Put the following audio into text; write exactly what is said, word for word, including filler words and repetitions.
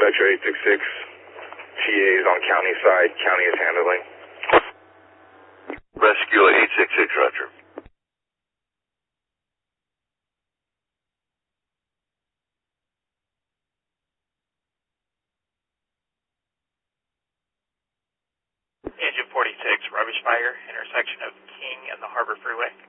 Spectra eight six six. T A is on county side. County is handling. Rescue eight six six, Roger. Engine forty-six, rubbish fire, intersection of King and the Harbor Freeway.